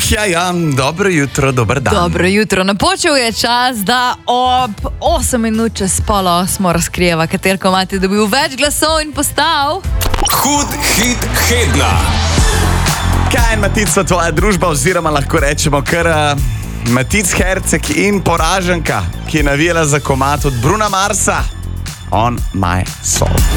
Ja, dobro jutro, dober dan. Dobro jutro. Napočil je čas, da ob 8 minut čez pol osmo razkrijeva, kater komad je dobil več glasov in postal. Hud hit tedna. Kaj je Matica tvoja družba, oziroma lahko rečemo kar Matic Herceg in poraženka, ki je navijala za komad od Bruna Marsa On My Soul.